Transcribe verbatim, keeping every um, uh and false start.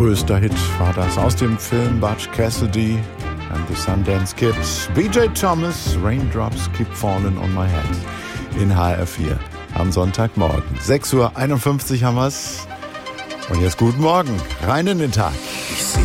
größter Hit war das aus dem Film Butch Cassidy and the Sundance Kid. B J Thomas, Raindrops Keep Falling on My Head in H R vier am Sonntagmorgen. sechs Uhr einundfünfzig haben wir's. Und jetzt guten Morgen, rein in den Tag.